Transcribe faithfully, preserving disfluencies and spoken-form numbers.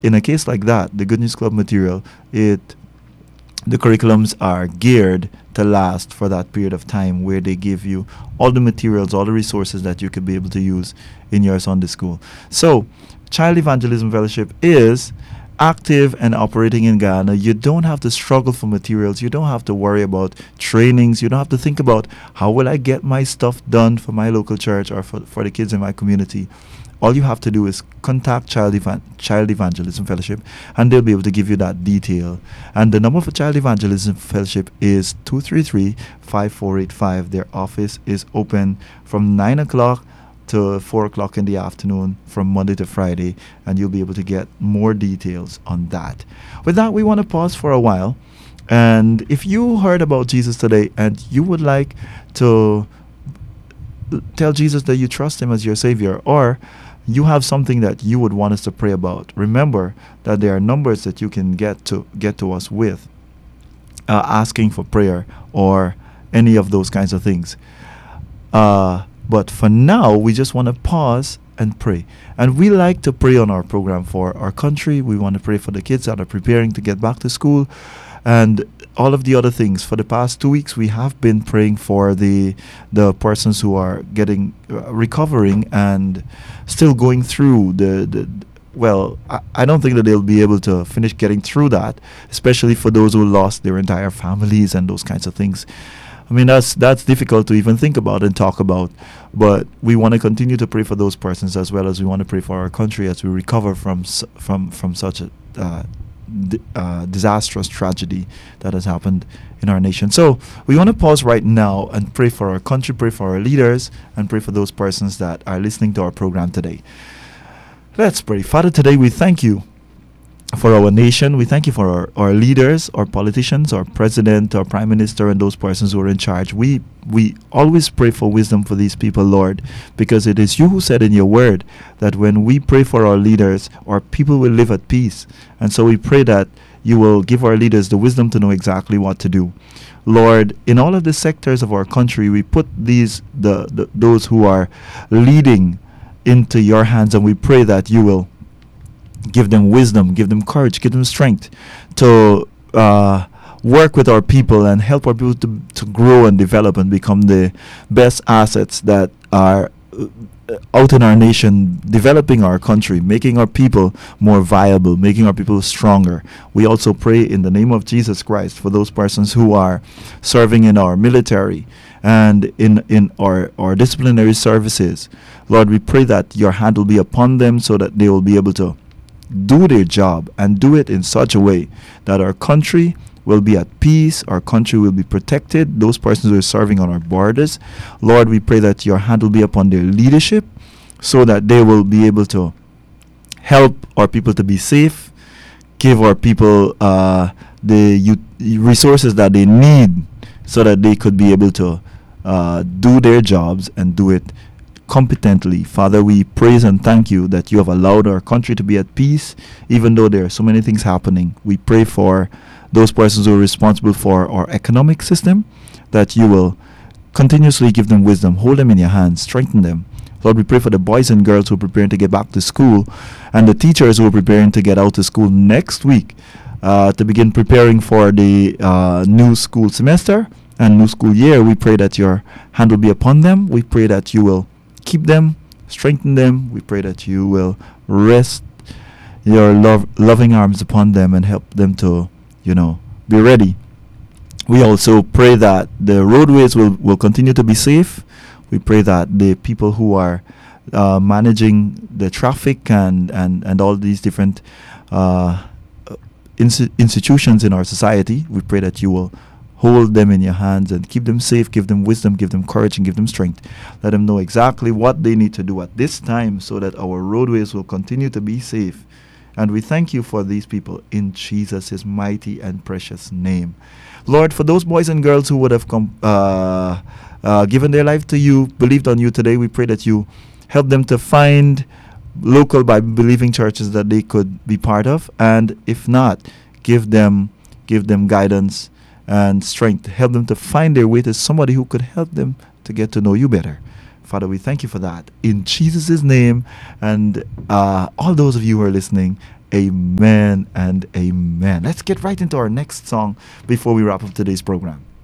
in a case like that, the Good News Club material, it the curriculums are geared to last for that period of time where they give you all the materials, all the resources that you could be able to use in your Sunday school. So, Child Evangelism Fellowship is active and operating in Ghana. You don't have to struggle for materials. You don't have to worry about trainings. You don't have to think about how will I get my stuff done for my local church or for, for the kids in my community. All you have to do is contact Child, Evan- Child Evangelism Fellowship, and they'll be able to give you that detail. And the number for Child Evangelism Fellowship is two three three, five four eight five. Their office is open from nine o'clock to four o'clock in the afternoon from Monday to Friday, and you'll be able to get more details on that. With that, we want to pause for a while. And if you heard about Jesus today and you would like to tell Jesus that you trust him as your Savior, or you have something that you would want us to pray about, remember that there are numbers that you can get to get to us with, uh, asking for prayer or any of those kinds of things. Uh, but for now, we just want to pause and pray. And we like to pray on our program for our country. We want to pray for the kids that are preparing to get back to school, and all of the other things. For the past two weeks, we have been praying for the the persons who are getting uh, recovering and still going through the, the well, I, I don't think that they'll be able to finish getting through that, especially for those who lost their entire families and those kinds of things. I mean, that's that's difficult to even think about and talk about, but we want to continue to pray for those persons, as well as we want to pray for our country as we recover from s- from from such a uh, d- uh, disastrous tragedy that has happened in our nation. So we want to pause right now and pray for our country, pray for our leaders, and pray for those persons that are listening to our program today. Let's pray. Father, today we thank you for our nation. We thank you for our, our leaders, our politicians, our president, our prime minister, and those persons who are in charge. We we always pray for wisdom for these people, Lord, because it is you who said in your word that when we pray for our leaders, our people will live at peace. And so we pray that you will give our leaders the wisdom to know exactly what to do. Lord, in all of the sectors of our country, we put these the, the those who are leading into your hands, and we pray that you will give them wisdom, give them courage, give them strength to uh, work with our people and help our people to, to grow and develop and become the best assets that are uh, out in our nation, developing our country, making our people more viable, making our people stronger. We also pray in the name of Jesus Christ for those persons who are serving in our military and in, in our, our disciplinary services. Lord, we pray that your hand will be upon them so that they will be able to do their job and do it in such a way that our country will be at peace, our country will be protected, those persons who are serving on our borders. Lord, we pray that your hand will be upon their leadership so that they will be able to help our people to be safe, give our people uh, the u- resources that they need so that they could be able to uh, do their jobs and do it competently. Father, we praise and thank you that you have allowed our country to be at peace, even though there are so many things happening. We pray for those persons who are responsible for our economic system, that you will continuously give them wisdom, hold them in your hands, strengthen them. Lord, we pray for the boys and girls who are preparing to get back to school, and the teachers who are preparing to get out to school next week uh, to begin preparing for the uh, new school semester and new school year. We pray that your hand will be upon them. We pray that you will keep them, strengthen them. We pray that you will rest your love, loving arms upon them and help them to, you know, be ready. We also pray that the roadways will, will continue to be safe. We pray that the people who are uh, managing the traffic and, and, and all these different uh, ins- institutions in our society, we pray that you will hold them in your hands and keep them safe, give them wisdom, give them courage, and give them strength. Let them know exactly what they need to do at this time so that our roadways will continue to be safe. And we thank you for these people in Jesus' mighty and precious name. Lord, for those boys and girls who would have come, uh, uh, given their life to you, believed on you today, we pray that you help them to find local Bible-believing churches that they could be part of. And if not, give them, give them guidance and strength. Help them to find their way to somebody who could help them to get to know you better. Father, we thank you for that. In Jesus' name, and uh, all those of you who are listening, Amen and amen. Let's get right into our next song before we wrap up today's program.